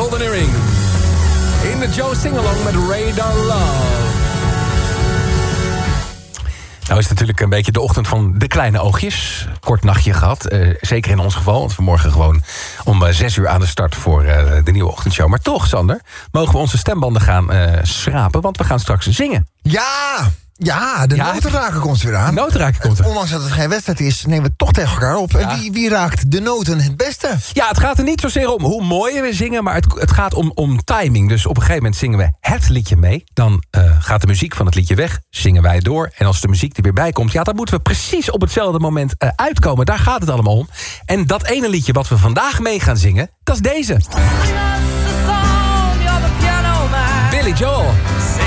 Golden Earring. In de Joe Singalong met Radar Love. Nou is het natuurlijk een beetje de ochtend van de kleine oogjes. Kort nachtje gehad, zeker in ons geval. Want we morgen gewoon om 6 uur aan de start voor de nieuwe ochtendshow. Maar toch, Sander, mogen we onze stembanden gaan schrapen. Want we gaan straks zingen. Ja, de notenraker komt weer aan. Notenraker komt er. Ondanks dat het geen wedstrijd is, nemen we het toch tegen elkaar op. Ja. Wie raakt de noten het beste? Ja, het gaat er niet zozeer om hoe mooi we zingen, maar het gaat om timing. Dus op een gegeven moment zingen we het liedje mee. Dan gaat de muziek van het liedje weg, zingen wij door. En als de muziek er weer bij komt, ja, dan moeten we precies op hetzelfde moment uitkomen. Daar gaat het allemaal om. En dat ene liedje wat we vandaag mee gaan zingen, dat is deze. Billy Joel.